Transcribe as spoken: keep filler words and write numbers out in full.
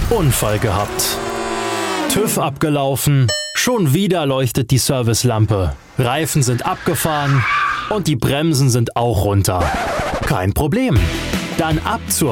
Unfall gehabt. TÜV abgelaufen, schon wieder leuchtet die Servicelampe. Reifen sind abgefahren und die Bremsen sind auch runter. Kein Problem. Dann ab zur